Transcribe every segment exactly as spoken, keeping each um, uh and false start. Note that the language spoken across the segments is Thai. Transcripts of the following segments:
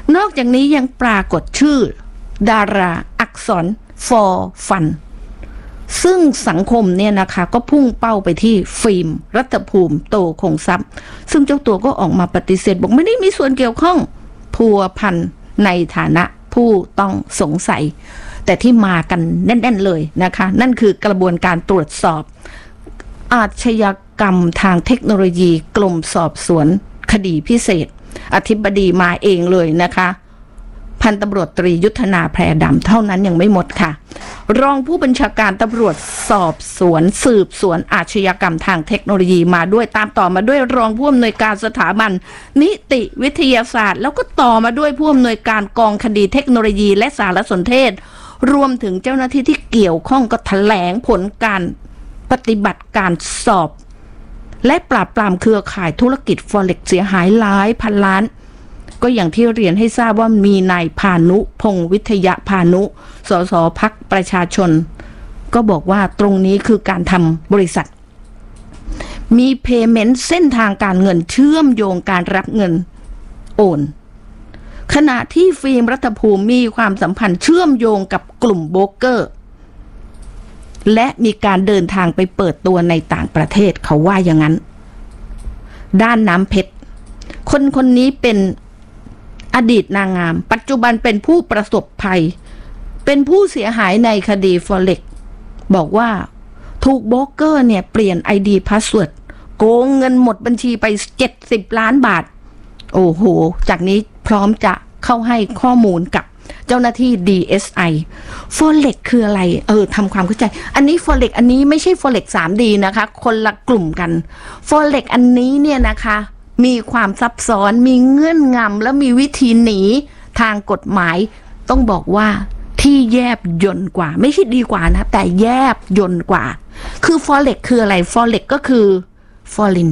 นอกจากนี้ยังปรากฏชื่อดาราอักษร for fun ซึ่งสังคมเนี่ยนะคะก็พุ่งเป้าไปที่ฟิล์มรัตภูมิโตคงทรัพย์ซึ่งเจ้าตัวก็ออกมาปฏิเสธบอกไม่ได้มีส่วนเกี่ยวข้องพัวพันในฐานะผู้ต้องสงสัยแต่ที่มากันแน่นๆเลยนะคะนั่นคือกระบวนการตรวจสอบอาชญากรรมทางเทคโนโลยีกรมสอบสวนคดีพิเศษอธิบดีมาเองเลยนะคะพันตำรวจตรียุทธนาแพรดำเท่านั้นยังไม่หมดค่ะรองผู้บัญชาการตำรวจสอบสวนสืบสวนอาชญากรรมทางเทคโนโลยีมาด้วยตามต่อมาด้วยรองผู้อำนวยการสถาบันนิติวิทยาศาสตร์แล้วก็ต่อมาด้วยผู้อำนวยการกองคดีเทคโนโลยีและสารสนเทศรวมถึงเจ้าหน้าที่ที่เกี่ยวข้องก็แถลงผลการปฏิบัติการสอบและปราบปรามเครือข่ายธุรกิจฟอเร็กซ์เสียหายหลายพันล้านก็อย่างที่เรียนให้ทราบว่ามีนายพานุพงศ์วิทยาพานุสสพรรคประชาชนก็บอกว่าตรงนี้คือการทำบริษัทมีเพย์เมนต์เส้นทางการเงินเชื่อมโยงการรับเงินโอนขณะที่ฟิล์มรัฐภูมิมีความสัมพันธ์เชื่อมโยงกับกลุ่มโบรกเกอร์และมีการเดินทางไปเปิดตัวในต่างประเทศเขาว่าอย่างนั้นด้านน้ำเพชรคนคนนี้เป็นอดีตนางงามปัจจุบันเป็นผู้ประสบภัยเป็นผู้เสียหายในคดีฟอเร็กซ์บอกว่าถูกโบรกเกอร์เนี่ยเปลี่ยน ไอ ดี Password โกงเงินหมดบัญชีไปเจ็ดสิบล้านบาทโอ้โหจากนี้พร้อมจะเข้าให้ข้อมูลกับเจ้าหน้าที่ ดี เอส ไอ Forex คืออะไรเออทำความเข้าใจอันนี้ Forex อันนี้ไม่ใช่ Forex ทรีดี นะคะคนละกลุ่มกัน Forex อันนี้เนี่ยนะคะมีความซับซ้อนมีเงื่อนงำและมีวิธีหนีทางกฎหมายต้องบอกว่าที่แยบยลกว่าไม่ใช่ดีกว่านะแต่แยบยลกว่าคือ Forex คืออะไร Forex ก็คือ Foreign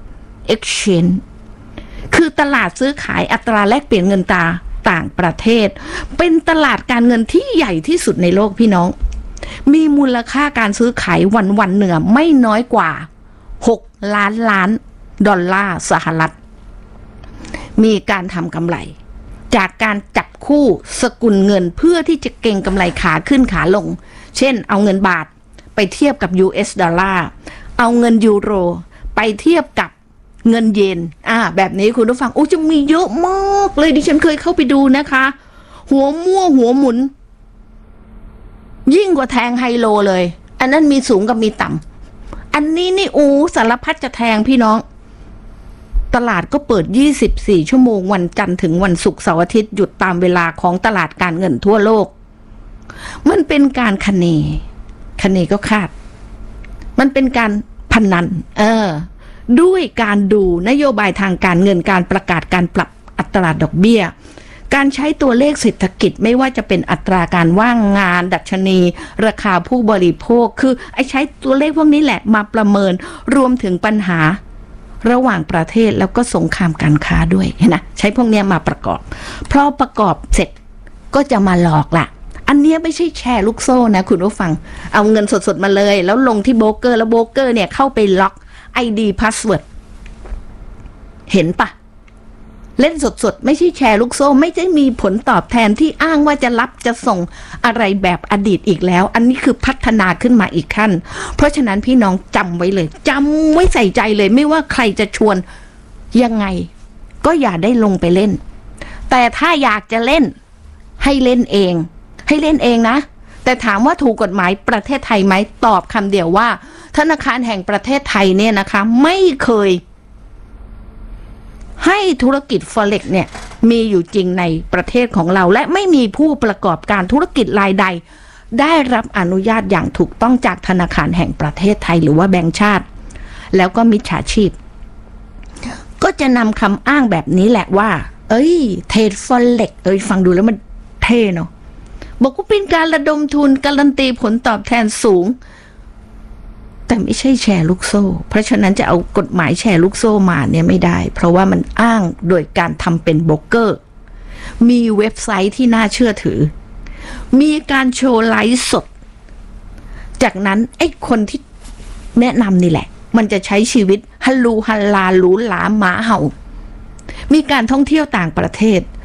Exchange คือตลาดซื้อขายอัตราแลกเปลี่ยนเงินตราต่างประเทศเป็นตลาดการเงินที่ใหญ่ที่สุดในโลกพี่น้องมีมูลค่าการซื้อขายวันวันเหนือไม่น้อยกว่าหกล้านล้านดอลลาร์สหรัฐมีการทำกำไรจากการจับคู่สกุลเงินเพื่อที่จะเก็งกำไรขาขึ้นขาลงเช่นเอาเงินบาทไปเทียบกับ ยู เอส ดอลลาร์เอาเงินยูโรไปเทียบกับเงินเยนอ่าแบบนี้คุณผู้ฟังโอ้จะมีเยอะมากเลยดิฉันเคยเข้าไปดูนะคะหัวมั่วหัวหมุนยิ่งกว่าแทงไฮโลเลยอันนั้นมีสูงกับมีต่ำอันนี้นี่โอ้สารพัดจะแทงพี่น้องตลาดก็เปิดยี่สิบสี่ชั่วโมงวันจันทร์ถึงวันศุกร์เสาร์อาทิตย์หยุดตามเวลาของตลาดการเงินทั่วโลกมันเป็นการคะเนคะเนก็คาดมันเป็นการพนันเออด้วยการดูนโยบายทางการเงินการประกาศการปรับอัตราดอกเบี้ยการใช้ตัวเลขเศรษฐกิจไม่ว่าจะเป็นอัตราการว่างงานดัชนีราคาผู้บริโภคคือไอ้ใช้ตัวเลขพวกนี้แหละมาประเมินรวมถึงปัญหาระหว่างประเทศแล้วก็สงครามการค้าด้วยเห็นนะใช้พวกนี้มาประกอบเพราะประกอบเสร็จก็จะมาหลอกล่ะอันนี้ไม่ใช่แชร์ลูกโซ่นะคุณผู้ฟังเอาเงินสดๆมาเลยแล้วลงที่โบรกเกอร์แล้วโบรกเกอร์เนี่ยเข้าไปล็อก ไอ ดี Password เห็นปะเล่นสดๆไม่ใช่แชร์ลูกโซ่ไม่ได้มีผลตอบแทนที่อ้างว่าจะรับจะส่งอะไรแบบอดีตอีกแล้วอันนี้คือพัฒนาขึ้นมาอีกขั้นเพราะฉะนั้นพี่น้องจำไว้เลยจำไว้ใส่ใจเลยไม่ว่าใครจะชวนยังไงก็อย่าได้ลงไปเล่นแต่ถ้าอยากจะเล่นให้เล่นเองให้เล่นเองนะแต่ถามว่าถูกกฎหมายประเทศไทยไหมตอบคำเดียวว่าธนาคารแห่งประเทศไทยเนี่ยนะคะไม่เคยให้ธุรกิจ Forex เนี่ยมีอยู่จริงในประเทศของเราและไม่มีผู้ประกอบการธุรกิจรายใดได้รับอนุญาตอย่างถูกต้องจากธนาคารแห่งประเทศไทยหรือว่าแบงก์ชาติแล้วก็มิจฉาชีพก็จะนำคำอ้างแบบนี้แหละว่าเอ้ยเทรด Forex เอ้ยฟังดูแล้วมันเท่เนาะบอกว่าเป็นการระดมทุนการันตีผลตอบแทนสูงแต่ไม่ใช่แชร์ลูกโซ่เพราะฉะนั้นจะเอากฎหมายแชร์ลูกโซ่มาเนี่ยไม่ได้เพราะว่ามันอ้างโดยการทำเป็นโบรกเกอร์มีเว็บไซต์ที่น่าเชื่อถือมีการโชว์ไลฟ์สดจากนั้นไอ้คนที่แนะนำนี่แหละมันจะใช้ชีวิตฮัลลูฮัลลาหรูหราหมาเห่ามีการท่องเที่ยวต่างประเทศ